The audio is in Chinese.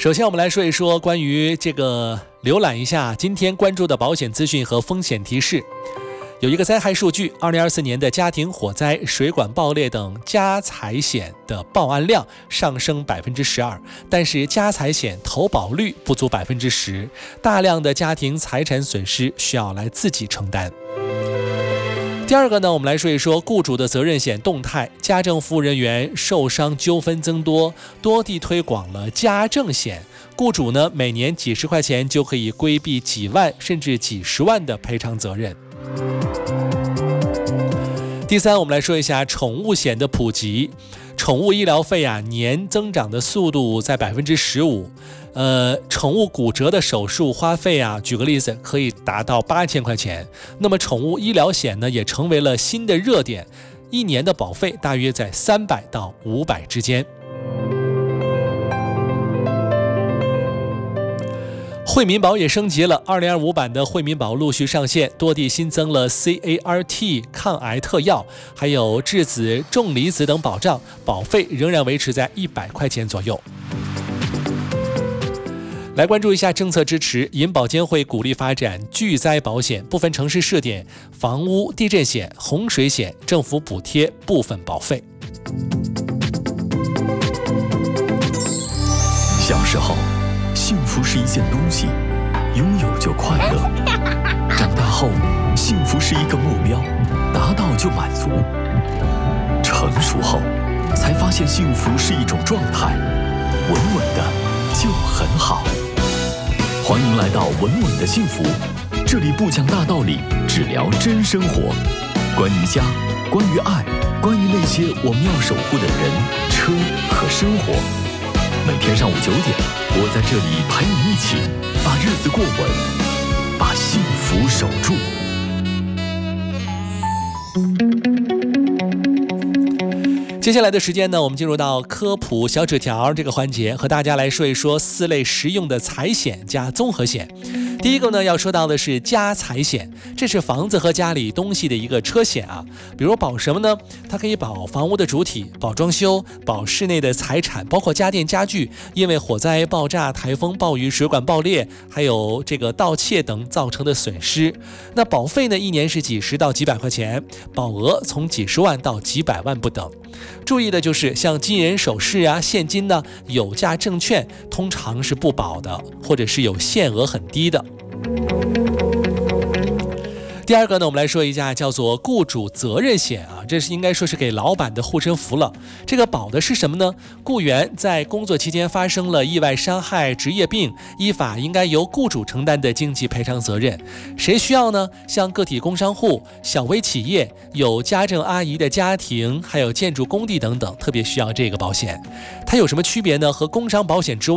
首先我们来说一说关于这个浏览一下今天关注的保险资讯和风险提示。有一个灾害数据，2024年的家庭火灾、水管爆裂等家财险的报案量上升12%，但是家财险投保率不足10%，大量的家庭财产损失需要来自己承担。第二个呢，我们来说一说雇主的责任险动态。家政服务人员受伤纠纷增多，多地推广了家政险，雇主呢每年几十块钱就可以规避几万甚至几十万的赔偿责任。第三，我们来说一下宠物险的普及。宠物医疗费年增长的速度在15%，宠物骨折的手术花费举个例子可以达到8000块钱。那么宠物医疗险呢也成为了新的热点，一年的保费大约在300到500之间。惠民保也升级了，2025版的惠民保陆续上线，多地新增了 CART 抗癌特药，还有质子、重离子等保障，保费仍然维持在100块钱左右。来关注一下政策支持，银保监会鼓励发展巨灾保险，部分城市试点房屋、地震险、洪水险，政府补贴部分保费。 小时候幸福是一件东西，拥有就快乐。长大后，幸福是一个目标，达到就满足。成熟后，才发现幸福是一种状态，稳稳的就很好。欢迎来到稳稳的幸福，这里不讲大道理，只聊真生活。关于家，关于爱，关于那些我们要守护的人、车和生活。每天上午9点，我在这里陪你一起把日子过稳，把幸福守住。 接下来的时间呢，我们进入到科普小纸条这个环节，和大家来说一说4类实用的财险加综合险。第一个呢，要说到的是家财险，这是房子和家里东西的一个车险比如保什么呢？它可以保房屋的主体，保装修，保室内的财产，包括家电家具，因为火灾、爆炸、台风、暴雨、水管爆裂，还有这个盗窃等造成的损失。那保费呢，一年是几十到几百块钱，保额从几十万到几百万不等。注意的就是像金银首饰现金呢，有价证券通常是不保的，或者是有限额很低的。第二个呢，我们来说一下叫做雇主责任险这是应该说是给老板的护身符了。这个保的是什么呢？雇员在工作期间发生了意外伤害、职业病，依法应该由雇主承担的经济赔偿责任。谁需要呢？像个体工商户、小微企业、有家政阿姨的家庭，还有建筑工地等等，特别需要这个保险。它有什么区别呢？和工伤保险之外